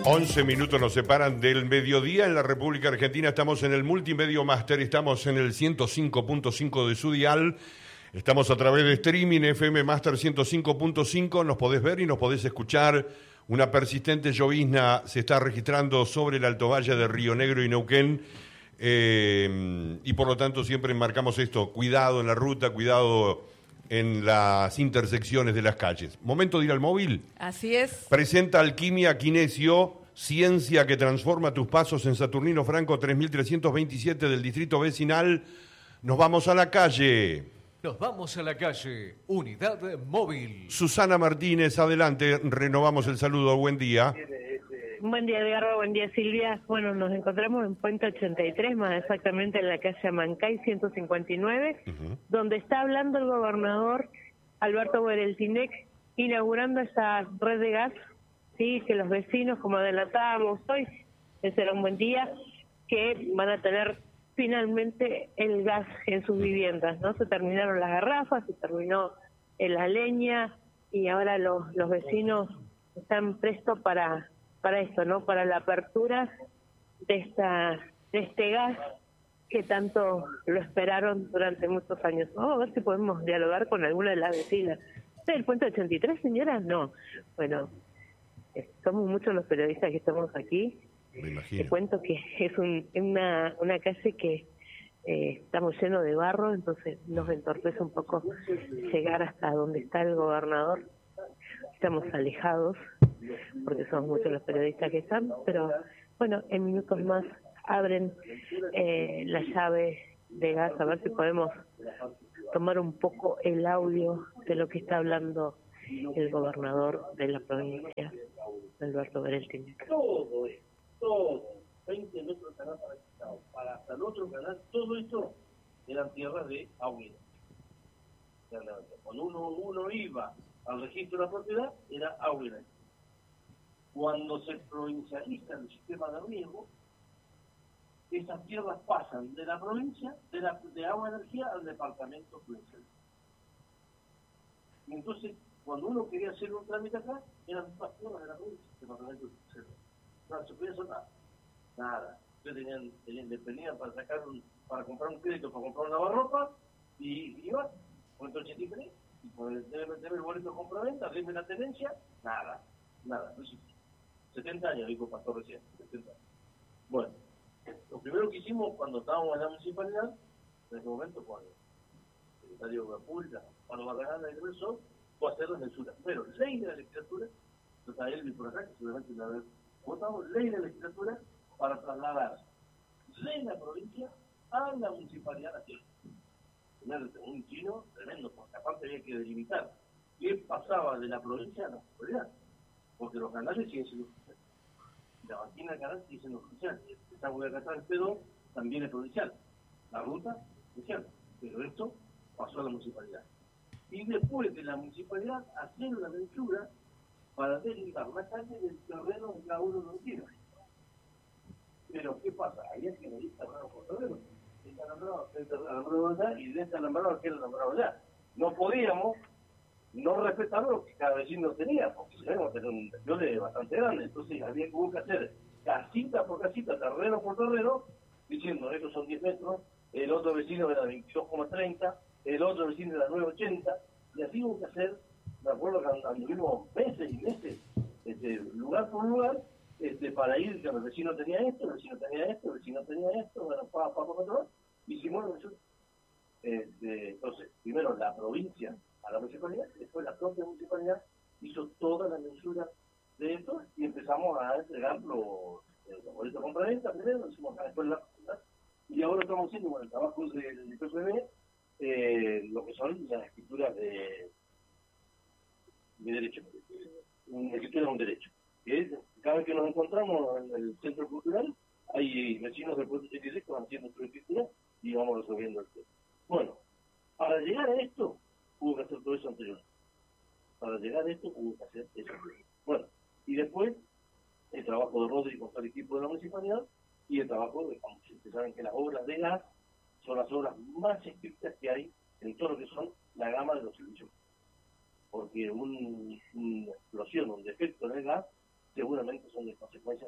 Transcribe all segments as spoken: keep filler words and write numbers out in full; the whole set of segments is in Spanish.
once minutos nos separan del mediodía en la República Argentina. Estamos en el Multimedio Master, estamos en el ciento cinco punto cinco de su dial. Estamos a través de streaming F M Master ciento cinco punto cinco. Nos podés ver y nos podés escuchar. Una persistente llovizna se está registrando sobre el Alto Valle de Río Negro y Neuquén. Eh, y por lo tanto siempre marcamos esto. Cuidado en la ruta, cuidado en las intersecciones de las calles. Momento de ir al móvil. Así es. Presenta Alquimia Kinesio, ciencia que transforma tus pasos en Saturnino Franco tres mil trescientos veintisiete del Distrito Vecinal. Nos vamos a la calle. Nos vamos a la calle. Unidad móvil. Susana Martínez, adelante. Renovamos el saludo. Buen día. Buen día, Edgardo. Buen día, Silvia. Bueno, nos encontramos en Puente ochenta y tres, más exactamente en la calle Amancay ciento cincuenta y nueve, uh-huh. donde está hablando el gobernador Alberto Bereltinec, inaugurando esa red de gas, sí, que los vecinos, como adelantábamos hoy, ese era un buen día, que van a tener finalmente el gas en sus viviendas, ¿no? Se terminaron las garrafas, se terminó la leña y ahora los, los vecinos están prestos para... para esto, ¿no? Para la apertura de esta de este gas que tanto lo esperaron durante muchos años. Vamos a ver si podemos dialogar con alguna de las vecinas. ¿Usted del Puente ochenta y tres, señora? No. Bueno, eh, somos muchos los periodistas que estamos aquí. Me imagino. Te cuento que es un, una, una calle que eh, estamos llenos de barro, entonces nos entorpece un poco llegar hasta donde está el gobernador. Estamos alejados, porque somos muchos los periodistas que están, pero bueno, en minutos más abren eh, la llave de gas, a ver si podemos tomar un poco el audio de lo que está hablando el gobernador de la provincia, Alberto Bereltinec. Todo esto, todo, veinte metros de canal para este lado, para hasta el otro canal, todo esto eran tierras de Agüera. Cuando uno, uno iba al registro de la propiedad, era Agüera. Cuando se provincializa el sistema de riego, esas tierras pasan de la provincia, de, la, de Agua y Energía, al departamento provincial. Y entonces, cuando uno quería hacer un trámite acá, eran todas tierras de la provincia, departamento provincial. No se podía hacer nada. Nada. Ustedes tenían, tenían, dependían para sacar un, para comprar un crédito, para comprar una lavarropa, y iban, cuento ochenta y tres, y por el debe el boleto de compra-venta, rinde la tenencia, nada, nada, no existe. setenta años, dijo Pastor recién, setenta años. Bueno, lo primero que hicimos cuando estábamos en la municipalidad, en ese momento con el secretario de la Pública, Pablo Barragán, el ingreso, fue hacer la censura. Pero ley de la legislatura, entonces a él y por acá, que seguramente la haber votado, ley de la legislatura para trasladar de la provincia a la municipalidad nacional. Un chino tremendo, porque aparte había que delimitar qué pasaba de la provincia a la municipalidad, porque los canales siguen siendo oficiales. La banquina del canal sigue siendo oficial. Esta hueá de acá el pedo también es provincial. La ruta es oficial. Pero esto pasó a la municipalidad. Y después de la municipalidad, hacer una mensura para delimitar la calle del terreno que cada uno no tiene. Pero, ¿qué pasa? Ahí es que me dice alambrado por terreno. Está alambrado, está alambrado allá, y de este alambrado aquel alambrado allá. No podíamos no respetar lo que cada vecino tenía, porque sabemos tener un despliegue bastante grande. Entonces había que hacer casita por casita, terreno por terreno, diciendo, estos son diez metros, el otro vecino era veintidós coma treinta, el otro vecino era nueve coma ochenta, y así hubo que hacer, me acuerdo que anduvimos meses y meses, este, lugar por lugar, este, para ir, que el vecino tenía esto, el vecino tenía esto, el vecino tenía esto, bueno, pa, pa, pa, pa, pa, hicimos la mensura. Este, entonces, primero la provincia a la municipalidad, después la propia municipalidad hizo toda la mensura de esto y empezamos a entregar los, los boletos de compra-venta primero, lo hicimos acá después la facultad, y ahora estamos haciendo con el trabajo del P F B eh, lo que son las escrituras de, de derecho, una escritura de un derecho, que es, cada vez que nos encontramos en el centro cultural, hay vecinos del pueblo ochenta y seis que van haciendo su escritura y vamos resolviendo el tema. Bueno, para llegar a esto, hubo que hacer todo eso anterior. Para llegar a esto, hubo que hacer eso. Bueno, y después, el trabajo de Rodri con todo el equipo de la municipalidad y el trabajo de, como ustedes saben que las obras de gas son las obras más estrictas que hay en todo lo que son la gama de los servicios. Porque un, una explosión, un defecto en el gas, seguramente son de consecuencia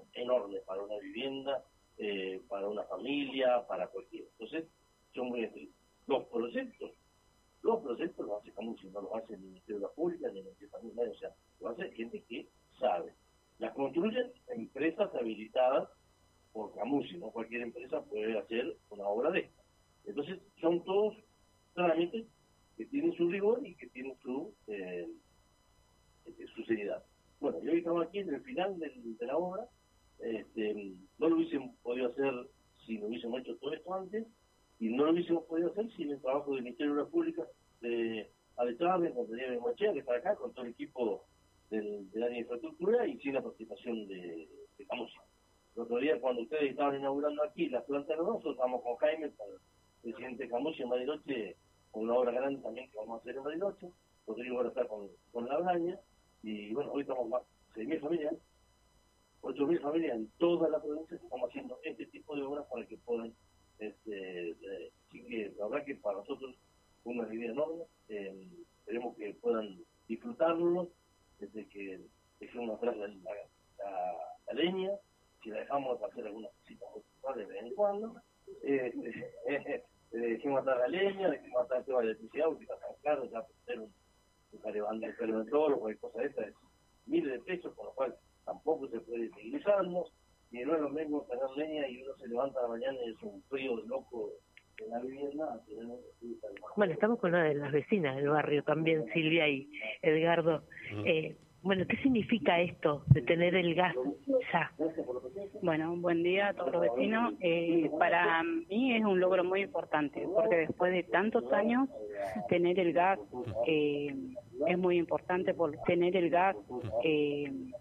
para cualquiera. Entonces, son muy estrictos. Los proyectos, los proyectos los hace Camusi, no los hace el Ministerio de la Pública ni el Ministerio de Familia, o sea, lo hace gente que sabe. Las construyen empresas habilitadas por Camusi, no cualquier empresa puede hacer una obra de esta. Entonces, son todos trámites que tienen su rigor y que tienen su, eh, su seriedad. Bueno, y hoy estamos aquí en el final del, de la obra. Este, no lo hubiésemos podido hacer si no hubiésemos hecho todo esto antes, y no lo hubiésemos podido hacer sin el trabajo del Ministerio de la Pública, de Ale Chávez, con Daniel Mochea, que está acá, con todo el equipo del, del área de infraestructura, y sin la participación de, de Camusi. El otro día, cuando ustedes estaban inaugurando aquí la planta de los dos, estábamos con Jaime, con el presidente Camusi en Bariloche, con una obra grande también que vamos a hacer en Bariloche. Rodrigo va a estar con, con la Braña, y bueno, hoy estamos más seis mil familias, ocho mil familias en toda la provincia, que estamos haciendo este tipo de obras para que puedan, este, eh, sí que la verdad que para nosotros fue una alegría enorme. Eh, esperemos que puedan disfrutarlo, desde que dejemos atrás la, la, la, la leña, si la dejamos hacer algunas cositas de vez en cuando, eh, eh, eh, dejemos atrás la leña, dejemos atrás el tema de electricidad, porque está tan caro, ya tener un, un calevantor o cualquier cosa de esta, es miles de pesos, con lo cual tampoco se puede seguir usando, y no es lo mismo tener leña y uno se levanta a la mañana y es un frío de loco en la vivienda. Bueno, estamos con una de las vecinas del barrio también, Silvia y Edgardo. Eh, bueno, ¿qué significa esto de tener el gas ya? Bueno, buen día a todos los vecinos. Eh, para mí es un logro muy importante, porque después de tantos años, tener el gas eh, es muy importante, por tener el gas eh,